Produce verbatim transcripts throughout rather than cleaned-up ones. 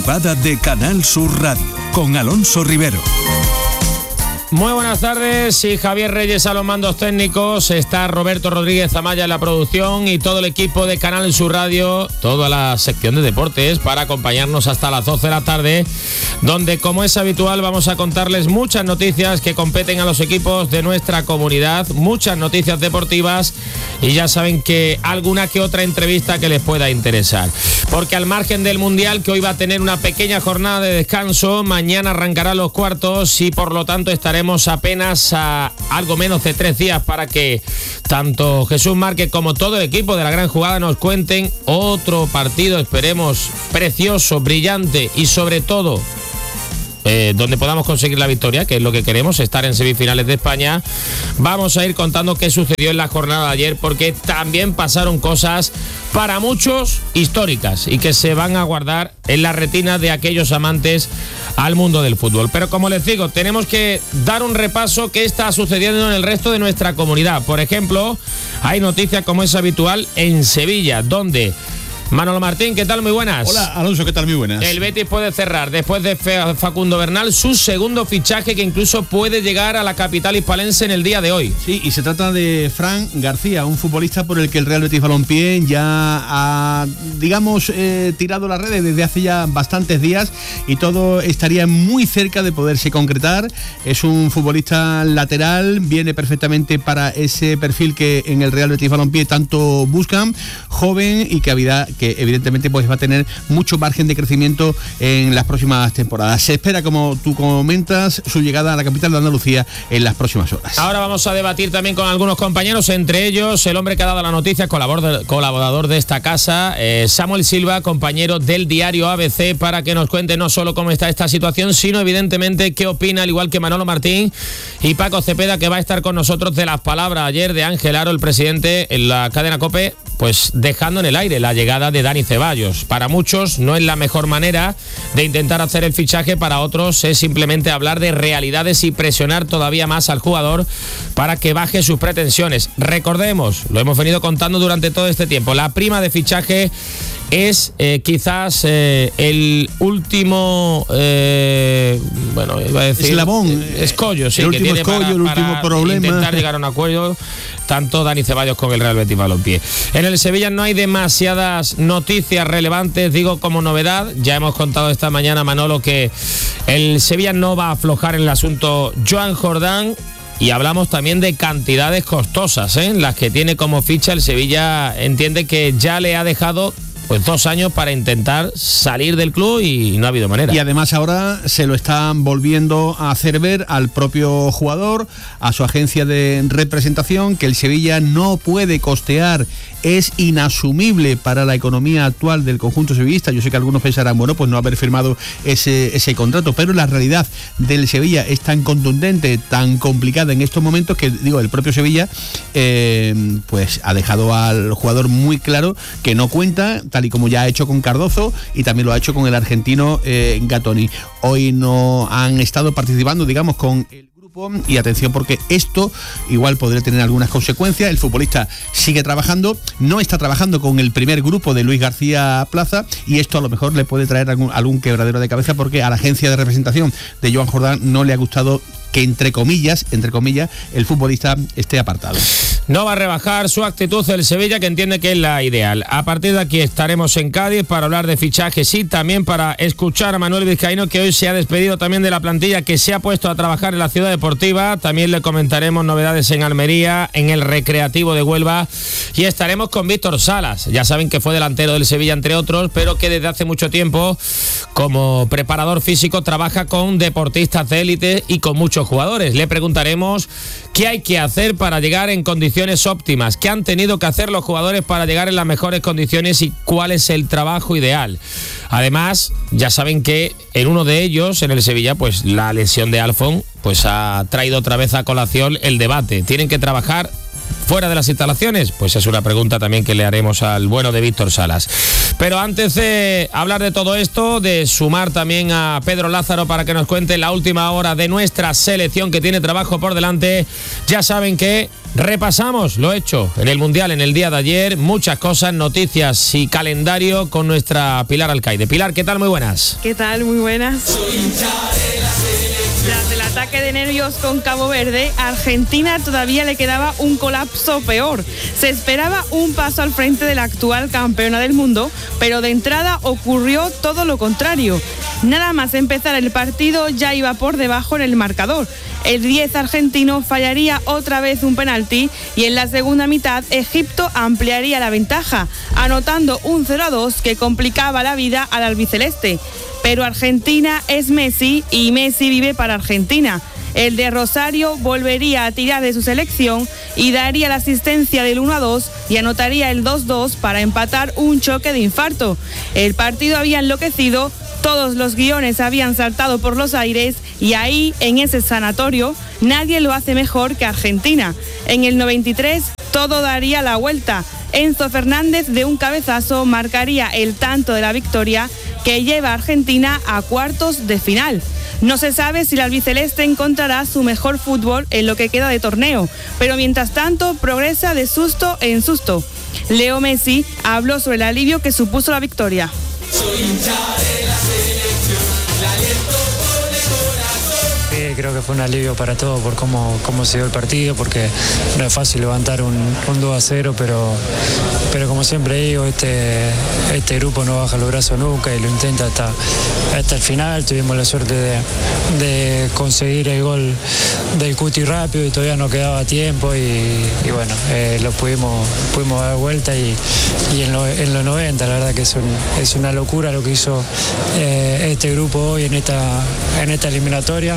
De Canal Sur Radio, con Alonso Rivero. Muy buenas tardes, y Javier Reyes a los mandos técnicos, está Roberto Rodríguez Amaya en la producción y todo el equipo de Canal Sur Radio, toda la sección de deportes, para acompañarnos hasta las doce de la tarde, donde, como es habitual, vamos a contarles muchas noticias que competen a los equipos de nuestra comunidad, muchas noticias deportivas, y ya saben que alguna que otra entrevista que les pueda interesar. Porque al margen del Mundial, que hoy va a tener una pequeña jornada de descanso, mañana arrancarán los cuartos y por lo tanto estaremos apenas a algo menos de tres días para que tanto Jesús Márquez como todo el equipo de la gran jugada nos cuenten otro partido, esperemos, precioso, brillante y sobre todo Eh, donde podamos conseguir la victoria, que es lo que queremos, estar en semifinales de España. Vamos a ir contando qué sucedió en la jornada de ayer, porque también pasaron cosas para muchos históricas y que se van a guardar en la retina de aquellos amantes al mundo del fútbol. Pero como les digo, tenemos que dar un repaso qué está sucediendo en el resto de nuestra comunidad. Por ejemplo, hay noticias, como es habitual, en Sevilla, donde Manolo Martín, ¿qué tal? Muy buenas. Hola, Alonso, ¿qué tal? Muy buenas. El Betis puede cerrar, después de Facundo Bernal, su segundo fichaje, que incluso puede llegar a la capital hispalense en el día de hoy. Sí, y se trata de Fran García, un futbolista por el que el Real Betis Balompié ya ha, digamos, eh, tirado las redes desde hace ya bastantes días, y todo estaría muy cerca de poderse concretar. Es un futbolista lateral, viene perfectamente para ese perfil que en el Real Betis Balompié tanto buscan, joven y que había que evidentemente pues va a tener mucho margen de crecimiento en las próximas temporadas. Se espera, como tú comentas, su llegada a la capital de Andalucía en las próximas horas. Ahora vamos a debatir también con algunos compañeros, entre ellos el hombre que ha dado la noticia, colaborador de esta casa, eh, Samuel Silva, compañero del diario A B C, para que nos cuente no solo cómo está esta situación, sino evidentemente qué opina, al igual que Manolo Martín y Paco Cepeda, que va a estar con nosotros, de las palabras ayer de Ángel Aro, el presidente, en la cadena COPE, pues dejando en el aire la llegada de Dani Ceballos. Para muchos no es la mejor manera de intentar hacer el fichaje, para otros es simplemente hablar de realidades y presionar todavía más al jugador para que baje sus pretensiones. Recordemos, lo hemos venido contando durante todo este tiempo, la prima de fichaje es eh, quizás eh, el último eh, bueno, iba a decir eslabón, eh, escollo, sí, el que último tiene escollo, para, el último para problema. intentar llegar a un acuerdo tanto Dani Ceballos con el Real Betis Balompié. En el Sevilla no hay demasiadas noticias relevantes, digo como novedad. Ya hemos contado esta mañana, Manolo, que el Sevilla no va a aflojar en el asunto Joan Jordán. Y hablamos también de cantidades costosas, ¿eh? Las que tiene como ficha. El Sevilla entiende que ya le ha dejado pues dos años para intentar salir del club y no ha habido manera. Y además ahora se lo están volviendo a hacer ver al propio jugador, a su agencia de representación, que el Sevilla no puede costear, es inasumible para la economía actual del conjunto sevillista. Yo sé que algunos pensarán, bueno, pues no haber firmado ese, ese contrato, pero la realidad del Sevilla es tan contundente, tan complicada en estos momentos, que digo, el propio Sevilla eh, pues ha dejado al jugador muy claro que no cuenta, tal y como ya ha hecho con Cardozo y también lo ha hecho con el argentino eh, Gattoni. Hoy no han estado participando, digamos, con el grupo, y atención, porque esto igual podría tener algunas consecuencias. El futbolista sigue trabajando, no está trabajando con el primer grupo de Luis García Plaza, y esto a lo mejor le puede traer algún, algún quebradero de cabeza, porque a la agencia de representación de Joan Jordán no le ha gustado que entre comillas, entre comillas, el futbolista esté apartado. No va a rebajar su actitud el Sevilla, que entiende que es la ideal. A partir de aquí estaremos en Cádiz para hablar de fichajes y también para escuchar a Manuel Vizcaíno, que hoy se ha despedido también de la plantilla, que se ha puesto a trabajar en la Ciudad Deportiva. También le comentaremos novedades en Almería, en el Recreativo de Huelva, y estaremos con Víctor Salas. Ya saben que fue delantero del Sevilla, entre otros, pero que desde hace mucho tiempo, como preparador físico, trabaja con deportistas de élite y con muchos jugadores. Le preguntaremos qué hay que hacer para llegar en condiciones óptimas, qué han tenido que hacer los jugadores para llegar en las mejores condiciones y cuál es el trabajo ideal. Además, ya saben que en uno de ellos, en el Sevilla, pues la lesión de Alfon pues ha traído otra vez a colación el debate. Tienen que trabajar fuera de las instalaciones? Pues es una pregunta también que le haremos al bueno de Víctor Salas. Pero antes de hablar de todo esto, de sumar también a Pedro Lázaro para que nos cuente la última hora de nuestra selección que tiene trabajo por delante, ya saben que repasamos lo hecho en el Mundial en el día de ayer, muchas cosas, noticias y calendario con nuestra Pilar Alcaide. Pilar, ¿qué tal? Muy buenas. ¿Qué tal? Muy buenas. Tras el ataque de nervios con Cabo Verde, a Argentina todavía le quedaba un colapso peor. Se esperaba un paso al frente de la actual campeona del mundo, pero de entrada ocurrió todo lo contrario. Nada más empezar el partido ya iba por debajo en el marcador. El diez argentino fallaría otra vez un penalti y en la segunda mitad Egipto ampliaría la ventaja, anotando un cero a dos que complicaba la vida al albiceleste. Pero Argentina es Messi y Messi vive para Argentina. El de Rosario volvería a tirar de su selección y daría la asistencia del uno a dos y anotaría el dos dos para empatar un choque de infarto. El partido había enloquecido, todos los guiones habían saltado por los aires y ahí, en ese sanatorio, nadie lo hace mejor que Argentina. En el noventa y tres todo daría la vuelta. Enzo Fernández de un cabezazo marcaría el tanto de la victoria que lleva a Argentina a cuartos de final. No se sabe si el albiceleste encontrará su mejor fútbol en lo que queda de torneo, pero mientras tanto progresa de susto en susto. Leo Messi habló sobre el alivio que supuso la victoria. Soy hincha de la selección, la aliento por el corazón. Sí, creo que fue un alivio para todos por cómo, cómo se dio el partido, porque no es fácil levantar un, un dos a cero, pero, pero como siempre digo, este, este grupo no baja los brazos nunca y lo intenta hasta, hasta el final. Tuvimos la suerte de, de conseguir el gol del Cuti rápido y todavía no quedaba tiempo y, y bueno, eh, lo pudimos, pudimos dar vuelta y, y en, lo, en los noventa, la verdad que es, un, es una locura lo que hizo eh, este grupo hoy en esta, en esta eliminatoria.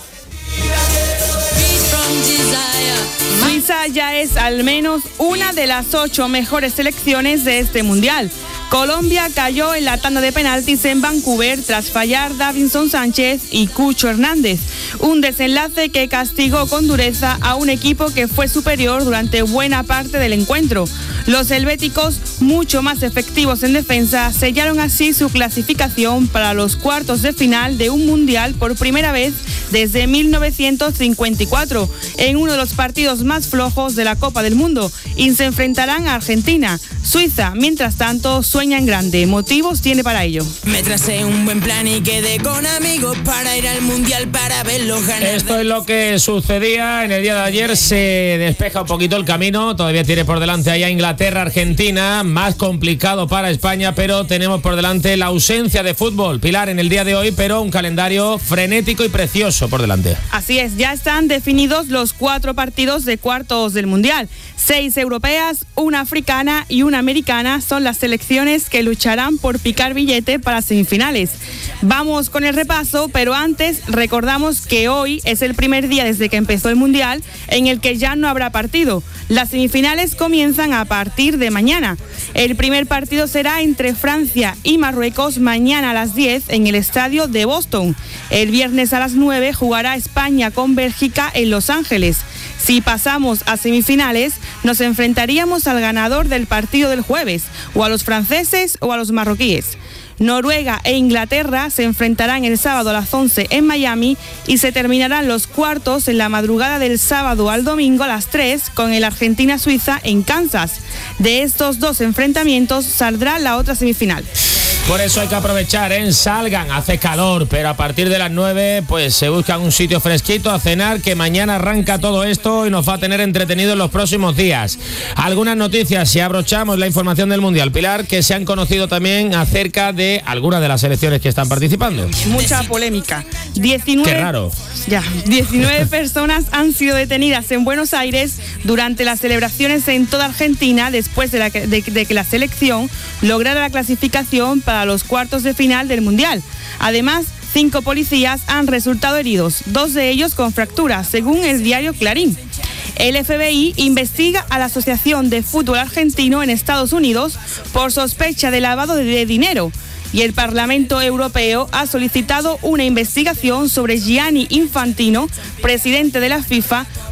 Suiza ya es al menos una de las ocho mejores selecciones de este mundial. Colombia cayó en la tanda de penaltis en Vancouver tras fallar Davinson Sánchez y Cucho Hernández. Un desenlace que castigó con dureza a un equipo que fue superior durante buena parte del encuentro. Los helvéticos, mucho más efectivos en defensa, sellaron así su clasificación para los cuartos de final de un mundial por primera vez desde mil novecientos cincuenta y cuatro, en uno de los partidos más flojos de la Copa del Mundo, y se enfrentarán a Argentina. Suiza, mientras tanto, sueña en grande. Motivos tiene para ello. Me tracé un buen plan y quedé con amigos para ir al mundial para verlos ganar. Esto es lo que sucedía en el día de ayer. Se despeja un poquito el camino. Todavía tiene por delante allá Inglaterra, Argentina. Más complicado para España, pero tenemos por delante la ausencia de fútbol, Pilar, en el día de hoy, pero un calendario frenético y precioso por delante. Así es, ya están definidos los cuatro partidos de cuartos del mundial. Seis europeas, una africana y una americana son las selecciones que lucharán por picar billete para semifinales. Vamos con el repaso, pero antes recordamos que hoy es el primer día desde que empezó el mundial en el que ya no habrá partido. Las semifinales comienzan a partir de mañana. El primer partido será entre Francia y Marruecos mañana a las diez en el estadio de Boston. El viernes a las nueve jugará España con Bélgica en Los Ángeles. Si pasamos a semifinales, nos enfrentaríamos al ganador del partido del jueves, o a los franceses o a los marroquíes. Noruega e Inglaterra se enfrentarán el sábado a las once en Miami y se terminarán los cuartos en la madrugada del sábado al domingo a las tres con el Argentina-Suiza en Kansas. De estos dos enfrentamientos saldrá la otra semifinal. Por eso hay que aprovechar, ¿eh? Salgan, hace calor, pero a partir de las nueve pues se buscan un sitio fresquito a cenar, que mañana arranca todo esto y nos va a tener entretenidos los próximos días. Algunas noticias, si abrochamos la información del Mundial, Pilar, que se han conocido también acerca de algunas de las selecciones que están participando. Mucha polémica. diecinueve, Qué raro. Ya, diecinueve personas han sido detenidas en Buenos Aires durante las celebraciones en toda Argentina después de, la, de, de que la selección lograra la clasificación para los cuartos de final del Mundial. Además, cinco policías han resultado heridos, dos de ellos con fracturas, según el diario Clarín. El F B I investiga a la Asociación de Fútbol Argentino en Estados Unidos por sospecha de lavado de dinero. Y el Parlamento Europeo ha solicitado una investigación sobre Gianni Infantino, presidente de la FIFA,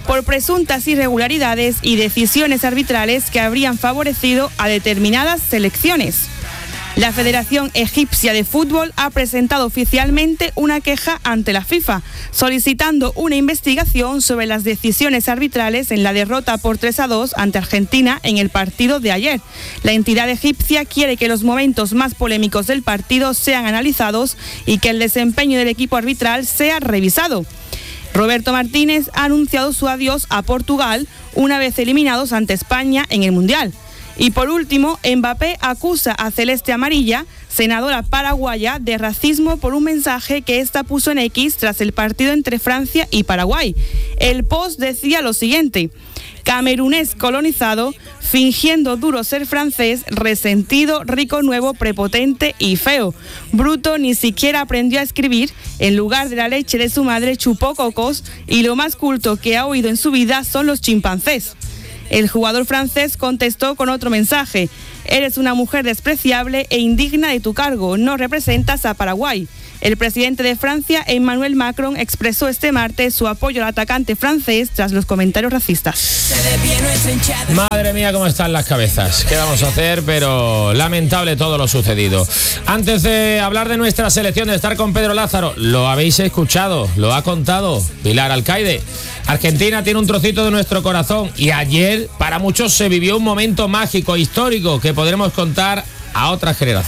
por presuntas irregularidades y decisiones arbitrales que habrían favorecido a determinadas selecciones. La Federación Egipcia de Fútbol ha presentado oficialmente una queja ante la FIFA, solicitando una investigación sobre las decisiones arbitrales en la derrota por tres a dos ante Argentina en el partido de ayer. La entidad egipcia quiere que los momentos más polémicos del partido sean analizados y que el desempeño del equipo arbitral sea revisado. Roberto Martínez ha anunciado su adiós a Portugal una vez eliminados ante España en el Mundial. Y por último, Mbappé acusa a Celeste Amarilla, senadora paraguaya, de racismo por un mensaje que ésta puso en X tras el partido entre Francia y Paraguay. El post decía lo siguiente: camerunés colonizado, fingiendo duro ser francés, resentido, rico, nuevo, prepotente y feo. Bruto ni siquiera aprendió a escribir, en lugar de la leche de su madre chupó cocos y lo más culto que ha oído en su vida son los chimpancés. El jugador francés contestó con otro mensaje: eres una mujer despreciable e indigna de tu cargo, no representas a Paraguay. El presidente de Francia, Emmanuel Macron, expresó este martes su apoyo al atacante francés tras los comentarios racistas. Madre mía, cómo están las cabezas. ¿Qué vamos a hacer? Pero lamentable todo lo sucedido. Antes de hablar de nuestra selección, de estar con Pedro Lázaro, lo habéis escuchado, lo ha contado Pilar Alcaide. Argentina tiene un trocito de nuestro corazón y ayer para muchos se vivió un momento mágico, histórico, que podremos contar a otra generación.